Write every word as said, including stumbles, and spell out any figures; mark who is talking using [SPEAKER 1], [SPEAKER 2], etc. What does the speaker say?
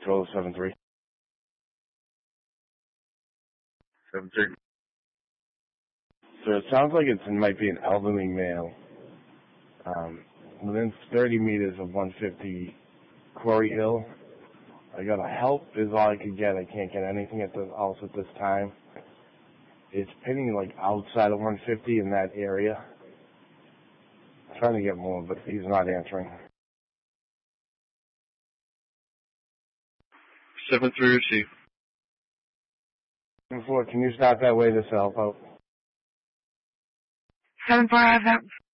[SPEAKER 1] Control seven three. seven three. So it sounds like it might be an elderly male. Um, within thirty meters of one fifty Quarry Hill. I got a help is all I could get. I can't get anything at the house at this time. It's pinning like outside of one fifty in that area. I'm trying to get more, but he's not answering.
[SPEAKER 2] seven three receive.
[SPEAKER 1] seven four, can you start that way to help out?
[SPEAKER 3] seven four, I have that.